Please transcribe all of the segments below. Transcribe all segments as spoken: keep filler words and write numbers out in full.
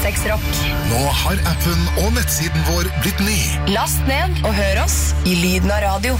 seks Rock. Nå har appen og nettsiden vår blitt ny. Last ned og hør oss i lyden av radio.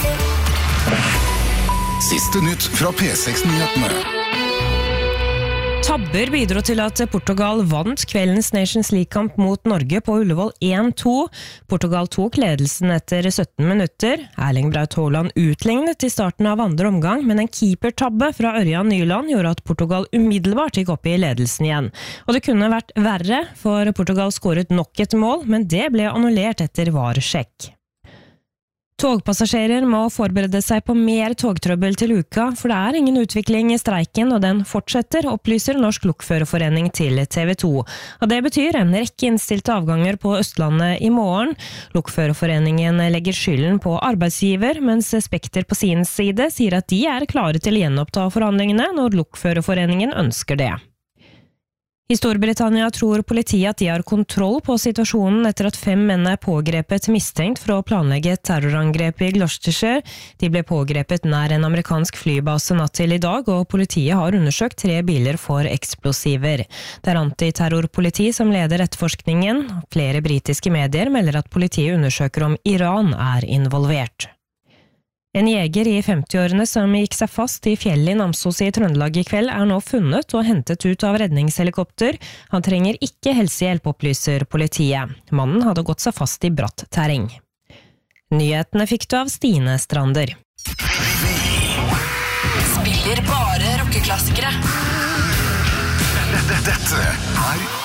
Siste nytt fra P seks-nyhetene. Tabber bidro til at Portugal vant kveldens Nations League-kamp mot Norge på Ullevål en to. Portugal tok ledelsen etter sytten minutter. Erling Braut Haaland utlignet i starten av andre omgang, men en keeper-tabbe fra Ørjan Nyland gjorde at Portugal umiddelbart gikk opp i ledelsen igjen. Og det kunne vært verre, for Portugal skåret nok et mål, men det ble annullert etter V A R-sjekk. Togpassasjerer må forberede seg på mer togtrøbbel til uka, for det er ingen utvikling i streiken, og den fortsetter, opplyser Norsk Lokførerforening til T V to. Og det betyr en rekke innstilte avganger på Østlandet i morgen. Lokførerforeningen legger skylden på arbeidsgiver, mens Spekter på sin side sier at de er klare til å gjenoppta forhandlingene når Lokførerforeningen ønsker det. I Storbritannia tror politiet at de har kontroll på situasjonen etter at fem menn er pågrepet mistenkt for å planlegge et terrorangrep i Gloucestershire. De ble pågrepet nær en amerikansk flybase natt til i dag, og politiet har undersøkt tre biler for eksplosiver. Det er antiterrorpoliti som leder etterforskningen. Flere britiske medier melder at politiet undersøker om Iran er involvert. En jeger i femtiårene som gikk seg fast i fjellet i Namsos i Trøndelag i kveld er nå funnet og hentet ut av redningshelikopter. Han trenger ikke helsehjelp, opplyser politiet. Mannen hadde gått seg fast i bratt terreng. Nyhetene fikk du av Stine Strander. Spiller bare rockeklassikere. Dette er